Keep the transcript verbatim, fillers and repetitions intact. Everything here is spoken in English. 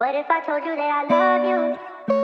What if I told you that I love you?